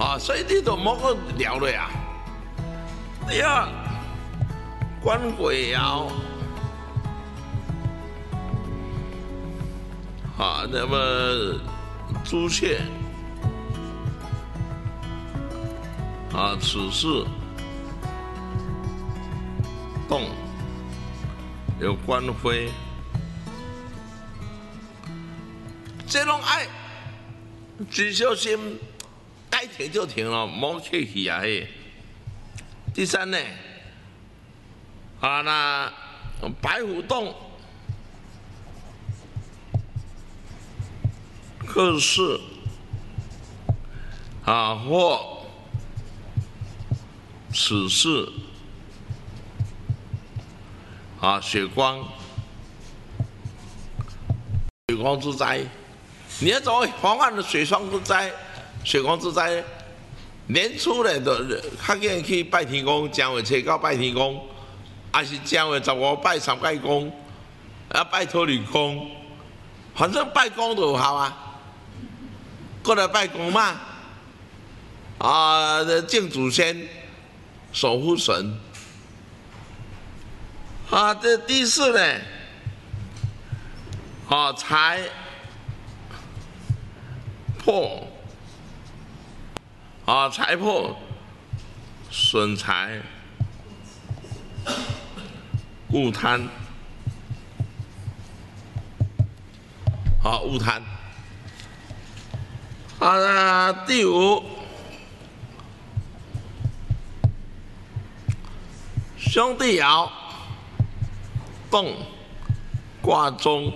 所以你都莫个聊了呀。第二，官鬼爻，那么朱雀，此事动，有官非，这种爱，只小心，该停就停了，莫客气啊嘿。第三呢，那白虎洞，克氏，或此事，血光之灾。你要怎么防范的血光之灾？血光之灾，年初呢，就较紧去拜天公，正月初九拜天公，还是正月15拜三界公，拜土地公，反正拜公就有效啊。过来拜公妈，敬祖先，守护神。这第四呢，财破，财破，损财，勿贪，勿贪。第五，兄弟爻，动，卦中，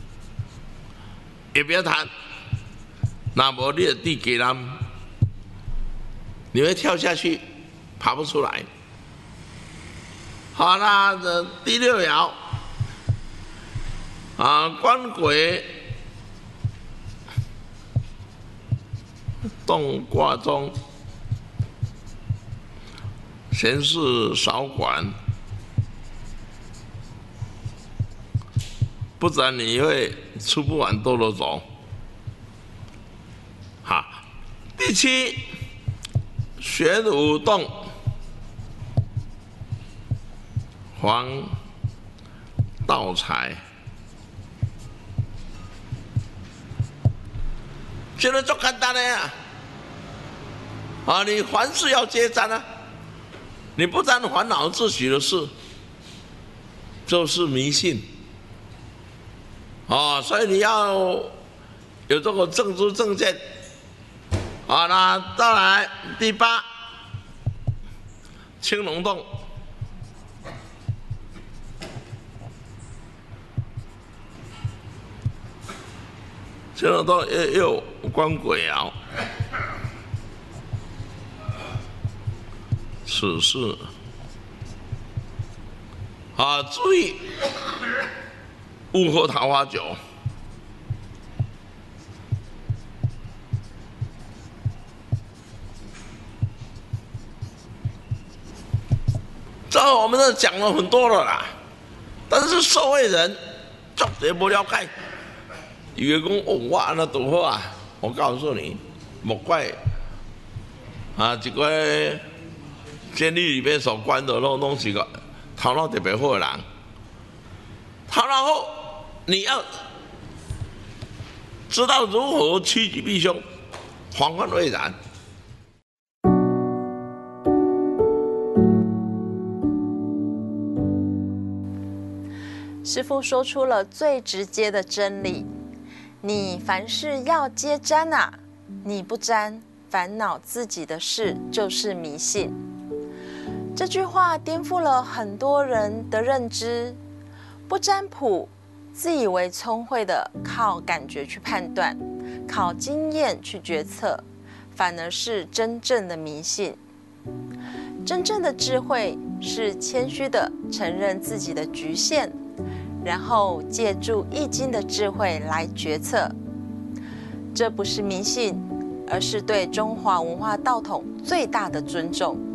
也不要谈。那么你的地给他，你会跳下去，爬不出来。好啦，第六爻，官鬼。动卦中，闲事少管，不然你会吃不完兜着走。第七，玄武动，黄道财。觉得就简单了呀！你凡事要接沾啊，你不沾烦恼自己的事，就是迷信。所以你要有这个正知正见。那再来第八，青龙洞，青龙洞也有官鬼爻，此事注意勿喝桃花酒。这我们都讲了很多了啦，但是社会人绝对不了解。以为讲我安那多好啊！我告诉你，莫怪一个监狱里面所关的拢是个头脑特别好的人。头脑好，你要知道如何趋吉避凶，防患未然。 师父说出了最直接的真理：你凡事要接沾啊，你不沾，烦恼自己的事就是迷信。这句话颠覆了很多人的认知，不占卜，自以为聪慧的靠感觉去判断，靠经验去决策，反而是真正的迷信。真正的智慧是谦虚的承认自己的局限，然后借助易经的智慧来决策。这不是迷信，而是对中华文化道统最大的尊重。